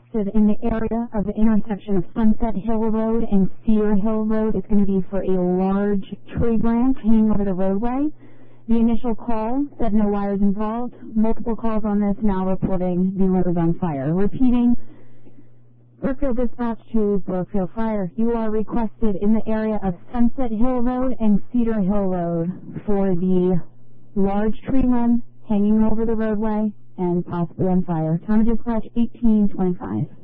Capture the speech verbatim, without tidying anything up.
in the area of the intersection of Sunset Hill Road and Cedar Hill Road is going to be for a large tree branch hanging over the roadway. The initial call said no wires involved. Multiple calls on this, now reporting the road is on fire. Repeating, Brookfield Dispatch to Brookfield Fire. You are requested in the area of Sunset Hill Road and Cedar Hill Road for the large tree limb hanging over the roadway and possibly on fire. Time of dispatch eighteen twenty-five.